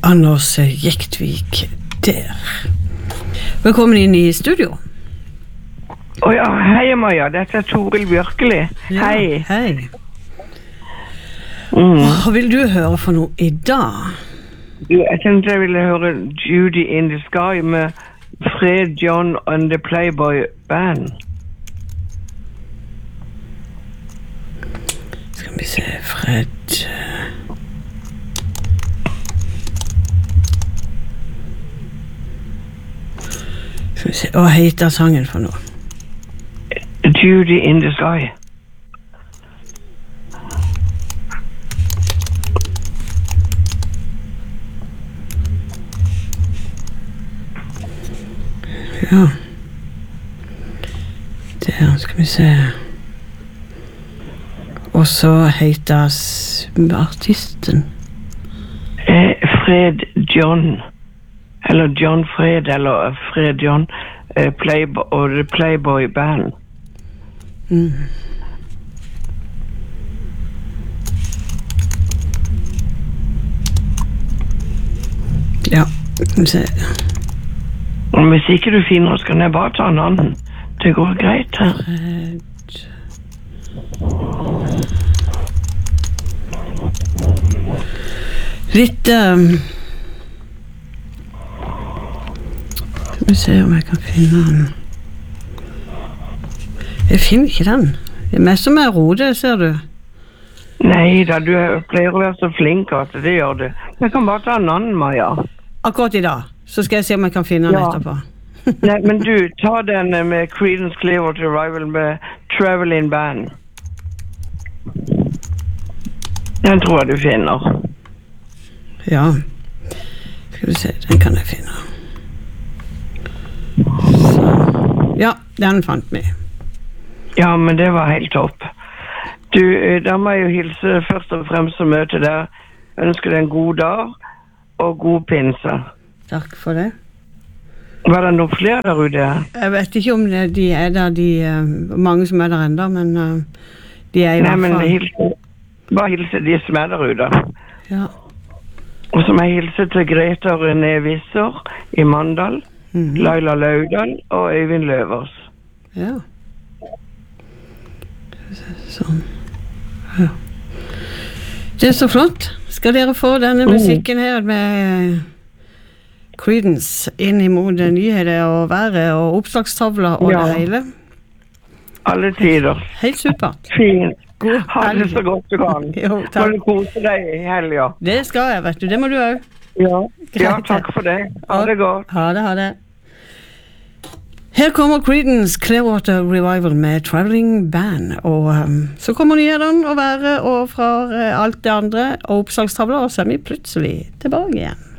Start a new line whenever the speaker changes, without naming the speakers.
Anders Jektvik der. Velkommen inn I studio.
Ja, hei Maja, dette Toril Bjørkeli.
Ja,
hei.
Hei. Hva vil du høre for noe I dag?
Jeg tenkte jeg ville høre Judy in the Sky med Fred John and the Playboy Band.
Skal vi se, Fred... Skal vi se, hva heter sangen for noe?
Judy in the Sky.
Ja. Der skal vi se. Og så heter artisten.
Fred John. Eller John Fred, eller Fred John. Og The Playboy Band.
Ja, skal vi se.
Og hvis ikke du finner, så kan jeg bare ta en annen. Det går greit her.
Litt skal vi se om jeg kan finne den. Jeg finner ikke den. Det mest som rode, ser du.
Nei da, du pleier å være så flink at det gjør du. Jeg kan bare ta en annen, Maja.
Akkurat I dag, så skal jeg se om jeg kan finne den etterpå.
Nei, men du, ta den med Creedence Clearwater Revival med Traveling Band. Den tror jeg du finner.
Ja. Skal vi se, den kan jeg finne. Så. Ja, den fant vi.
Ja, men det var helt topp. Du, da må jeg jo hilse først og fremst å møte deg. Ønsker deg en god dag og god pinse.
Takk for det.
Var det noen flere der ute?
Jeg vet ikke om de der, mange som der enda, men de I hvert fall.
Nei, men bare hilse de som der ute.
Ja.
Og så må jeg hilse til Greta René Visser I Mandal, Laila Laudal og Øyvind Løvers.
Ja. Sånn. Ja. Det så flott. Skal dere få denne musikken her med Creedence inn imot nyheter og været og oppslagstavler og det hele?
Alle tider.
Helt supert.
Fint.
God
ha det så godt du kan.
Jo, takk.
Må du kose deg I helga.
Det skal jeg, vet du. Det må du også.
Ja, takk for det. Ha det godt.
Ha det. Her kommer Creedence Clearwater Revival med Traveling Band, og så kommer nyhetene og været og fra alt det andre, og oppslagstavler, og så vi plutselig tilbake igjen.